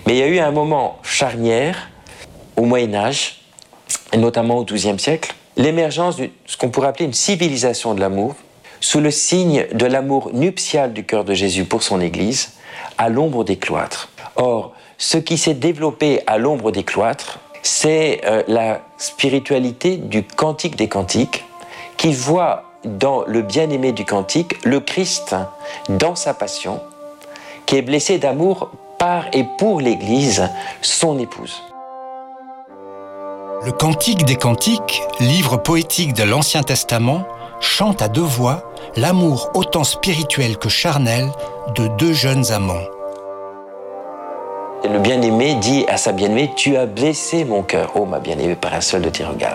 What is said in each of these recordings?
Mais il y a eu un moment charnière au Moyen-Âge, et notamment au XIIe siècle, l'émergence de ce qu'on pourrait appeler une civilisation de l'amour, sous le signe de l'amour nuptial du cœur de Jésus pour son Église, à l'ombre des cloîtres. Or, ce qui s'est développé à l'ombre des cloîtres, c'est la spiritualité du Cantique des Cantiques, qui voit dans le bien-aimé du Cantique le Christ dans sa passion, qui est blessé d'amour par et pour l'Église, son épouse. Le Cantique des Cantiques, livre poétique de l'Ancien Testament, chante à deux voix l'amour autant spirituel que charnel de deux jeunes amants. Et le bien-aimé dit à sa bien-aimée « Tu as blessé mon cœur, ô ma bien-aimée, par un seul de tes regards ».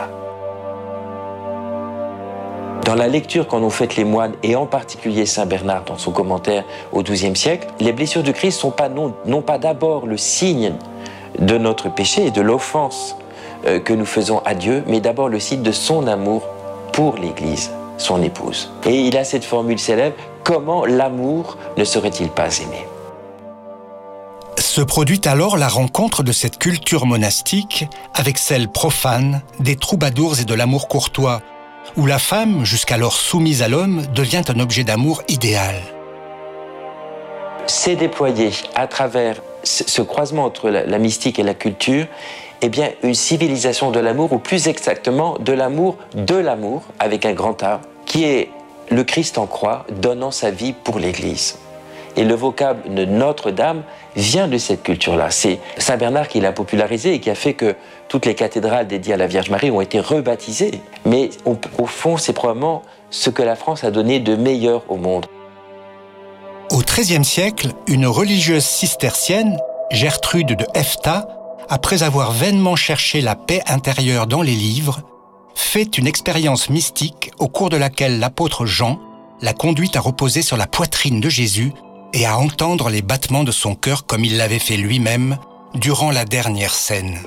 Dans la lecture qu'en ont faite les moines, et en particulier Saint Bernard dans son commentaire au XIIe siècle, les blessures du Christ sont pas non pas d'abord le signe de notre péché et de l'offense que nous faisons à Dieu, mais d'abord le signe de son amour pour l'Église, son épouse. Et il a cette formule célèbre, comment l'amour ne serait-il pas aimé ? Se produit alors la rencontre de cette culture monastique avec celle profane des troubadours et de l'amour courtois, où la femme, jusqu'alors soumise à l'homme, devient un objet d'amour idéal. C'est déployé à travers ce croisement entre la mystique et la culture, eh bien, une civilisation de l'amour, ou plus exactement de l'amour, avec un grand A, qui est le Christ en croix, donnant sa vie pour l'Église. Et le vocable de Notre-Dame vient de cette culture-là. C'est Saint Bernard qui l'a popularisé et qui a fait que toutes les cathédrales dédiées à la Vierge Marie ont été rebaptisées. Mais au fond, c'est probablement ce que la France a donné de meilleur au monde. Au XIIIe siècle, une religieuse cistercienne, Gertrude de Efta, après avoir vainement cherché la paix intérieure dans les livres, fait une expérience mystique au cours de laquelle l'apôtre Jean la conduit à reposer sur la poitrine de Jésus et à entendre les battements de son cœur comme il l'avait fait lui-même durant la dernière scène.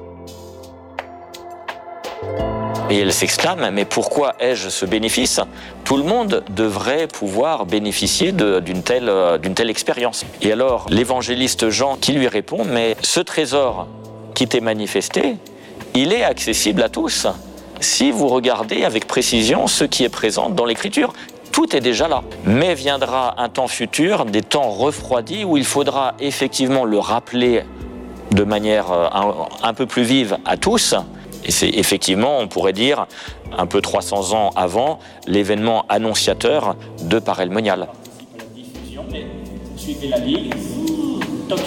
Et elle s'exclame, mais pourquoi ai-je ce bénéfice ? Tout le monde devrait pouvoir bénéficier d'une telle expérience. Et alors, l'évangéliste Jean qui lui répond, mais ce trésor qui t'est manifesté, il est accessible à tous. Si vous regardez avec précision ce qui est présent dans l'Écriture, tout est déjà là. Mais viendra un temps futur, des temps refroidis, où il faudra effectivement le rappeler de manière un peu plus vive à tous. Et c'est effectivement, on pourrait dire, un peu 300 ans avant, l'événement annonciateur de Parel Monial. Suivez la ligne. Toc.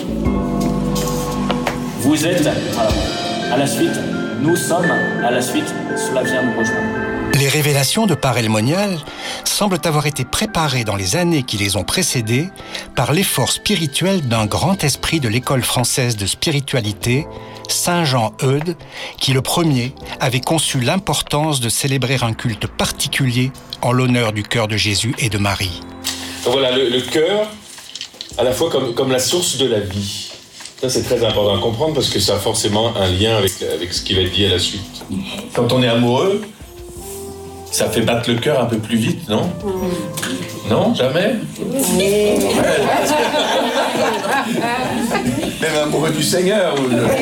Vous êtes à la suite, nous sommes à la suite, cela vient de rejoindre. Les révélations de Parel Monial semblent avoir été préparées dans les années qui les ont précédées par l'effort spirituel d'un grand esprit de l'école française de spiritualité, Saint Jean Eudes, qui le premier avait conçu l'importance de célébrer un culte particulier en l'honneur du cœur de Jésus et de Marie. Donc voilà, le cœur, à la fois comme la source de la vie. Ça, c'est très important à comprendre parce que ça a forcément un lien avec ce qui va être dit à la suite. Quand on est amoureux, ça fait battre le cœur un peu plus vite, non ? Non, jamais ? Même amoureux du Seigneur.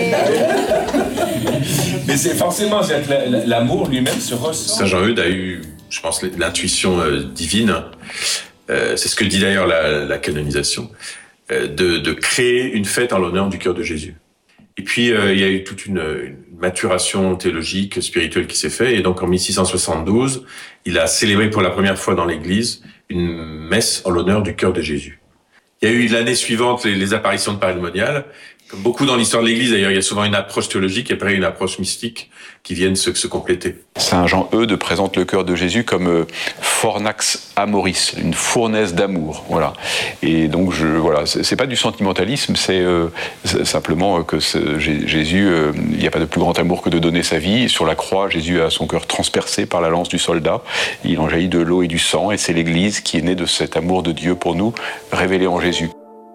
Mais c'est forcément, l'amour lui-même se ressent. Saint Jean Eudes a eu, je pense, l'intuition divine. C'est ce que dit d'ailleurs la canonisation, de créer une fête en l'honneur du cœur de Jésus. Et puis, il y a eu toute une maturation théologique, spirituelle qui s'est faite. Et donc, en 1672, il a célébré pour la première fois dans l'Église une messe en l'honneur du cœur de Jésus. Il y a eu l'année suivante les apparitions de Parel Monial. Comme beaucoup dans l'histoire de l'Église, d'ailleurs, il y a souvent une approche théologique et après une approche mystique qui viennent se compléter. Saint Jean Eudes présente le cœur de Jésus comme fornax amoris, une fournaise d'amour. Voilà. Et donc, voilà, c'est pas du sentimentalisme, c'est simplement que Jésus, il n'y a pas de plus grand amour que de donner sa vie. Et sur la croix, Jésus a son cœur transpercé par la lance du soldat. Il en jaillit de l'eau et du sang, et c'est l'Église qui est née de cet amour de Dieu pour nous, révélé en Jésus.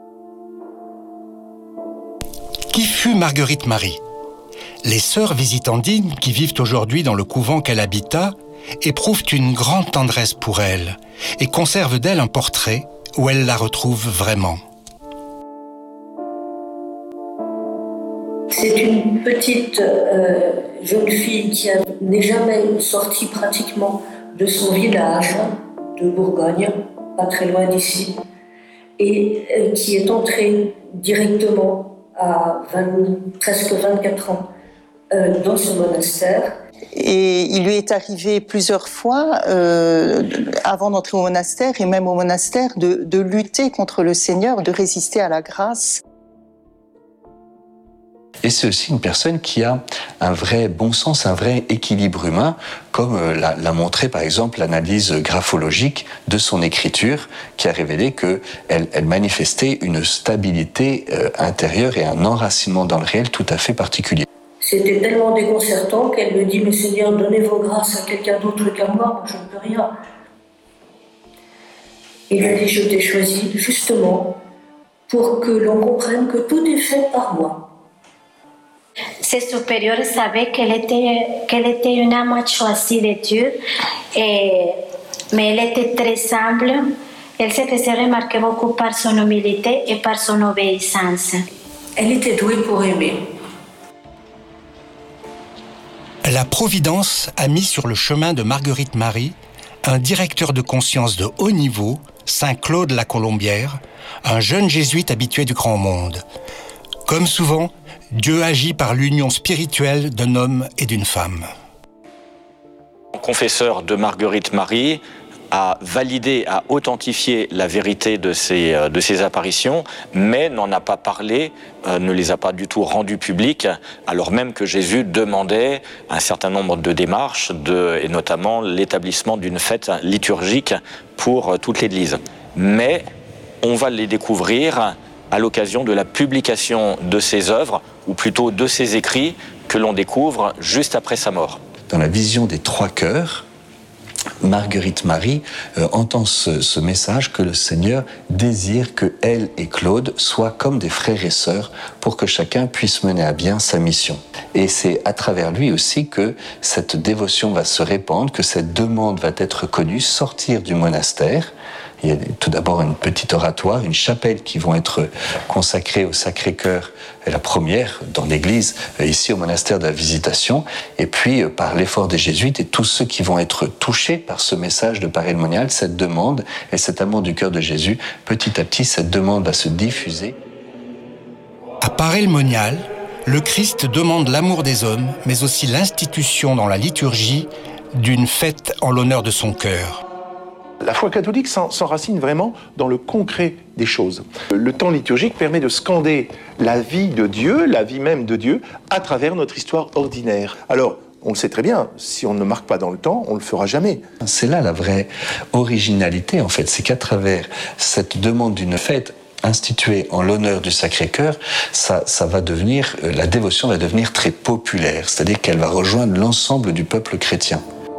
Qui fut Marguerite Marie ? Les sœurs visitandines, qui vivent aujourd'hui dans le couvent qu'elle habita, éprouvent une grande tendresse pour elle et conservent d'elle un portrait où elles la retrouvent vraiment. C'est une petite jeune fille qui n'est jamais sortie pratiquement de son village de Bourgogne, pas très loin d'ici, et qui est entrée directement à presque 24 ans dans ce monastère. Et il lui est arrivé plusieurs fois, avant d'entrer au monastère et même au monastère, de lutter contre le Seigneur, de résister à la grâce. Et c'est aussi une personne qui a un vrai bon sens, un vrai équilibre humain, comme l'a montré par exemple l'analyse graphologique de son écriture, qui a révélé qu'elle manifestait une stabilité intérieure et un enracinement dans le réel tout à fait particulier. C'était tellement déconcertant qu'elle me dit « Mais Seigneur, donnez vos grâces à quelqu'un d'autre qu'à moi, je ne peux rien. » Il a dit « Je t'ai choisi justement pour que l'on comprenne que tout est fait par moi. » Ses supérieurs savaient qu'elle était une âme choisie de Dieu, mais elle était très humble. Elle se faisait remarquer beaucoup par son humilité et par son obéissance. Elle était douée pour aimer. La Providence a mis sur le chemin de Marguerite Marie un directeur de conscience de haut niveau, Saint Claude la Colombière, un jeune jésuite habitué du grand monde. Comme souvent, Dieu agit par l'union spirituelle d'un homme et d'une femme. Le confesseur de Marguerite Marie a validé, a authentifié la vérité de ces apparitions, mais n'en a pas parlé, ne les a pas du tout rendues publiques, alors même que Jésus demandait un certain nombre de démarches, et notamment l'établissement d'une fête liturgique pour toute l'Église. Mais on va les découvrir à l'occasion de la publication de ses œuvres, ou plutôt de ses écrits, que l'on découvre juste après sa mort. Dans la vision des trois cœurs, Marguerite Marie entend ce message que le Seigneur désire que elle et Claude soient comme des frères et sœurs pour que chacun puisse mener à bien sa mission. Et c'est à travers lui aussi que cette dévotion va se répandre, que cette demande va être connue, sortir du monastère. Il y a tout d'abord une petite oratoire, une chapelle qui vont être consacrées au Sacré-Cœur, la première dans l'église, ici au monastère de la Visitation, et puis par l'effort des jésuites et tous ceux qui vont être touchés par ce message de Paray-le-Monial, cette demande et cet amour du cœur de Jésus, petit à petit cette demande va se diffuser. À Paray-le-Monial, le Christ demande l'amour des hommes, mais aussi l'institution dans la liturgie d'une fête en l'honneur de son cœur. La foi catholique s'enracine vraiment dans le concret des choses. Le temps liturgique permet de scander la vie de Dieu, la vie même de Dieu, à travers notre histoire ordinaire. Alors, on le sait très bien, si on ne marque pas dans le temps, on ne le fera jamais. C'est là la vraie originalité, en fait, c'est qu'à travers cette demande d'une fête instituée en l'honneur du Sacré-Cœur, ça va devenir, la dévotion va devenir très populaire, c'est-à-dire qu'elle va rejoindre l'ensemble du peuple chrétien.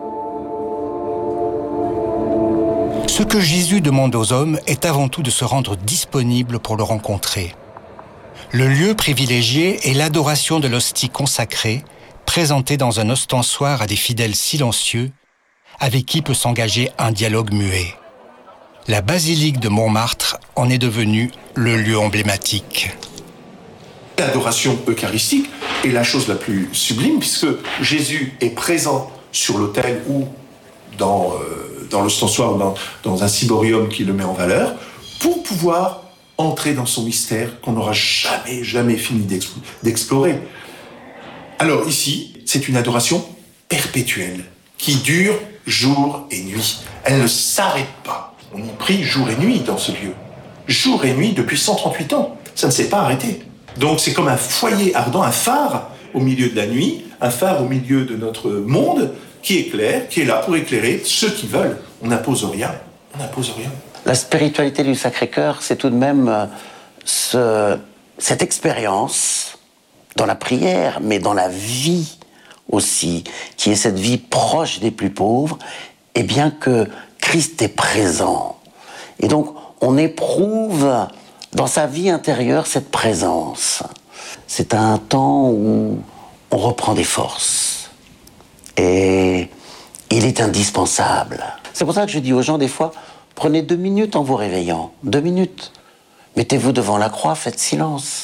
Ce que Jésus demande aux hommes est avant tout de se rendre disponible pour le rencontrer. Le lieu privilégié est l'adoration de l'hostie consacrée, présentée dans un ostensoir à des fidèles silencieux, avec qui peut s'engager un dialogue muet. La basilique de Montmartre en est devenue le lieu emblématique. L'adoration eucharistique est la chose la plus sublime, puisque Jésus est présent sur l'autel ou dans l'ostensoir ou dans un ciborium qui le met en valeur, pour pouvoir entrer dans son mystère qu'on n'aura jamais fini d'explorer. Alors ici, c'est une adoration perpétuelle, qui dure jour et nuit. Elle ne s'arrête pas. On y prie jour et nuit dans ce lieu. Jour et nuit depuis 138 ans. Ça ne s'est pas arrêté. Donc c'est comme un foyer ardent, un phare au milieu de la nuit, un phare au milieu de notre monde, qui éclaire, qui est là pour éclairer ceux qui veulent. On n'impose rien. La spiritualité du Sacré-Cœur, c'est tout de même cette expérience dans la prière, mais dans la vie aussi, qui est cette vie proche des plus pauvres, et bien que Christ est présent. Et donc, on éprouve dans sa vie intérieure cette présence. C'est un temps où on reprend des forces. Et il est indispensable. C'est pour ça que je dis aux gens des fois, prenez 2 minutes en vous réveillant. 2 minutes. Mettez-vous devant la croix, faites silence.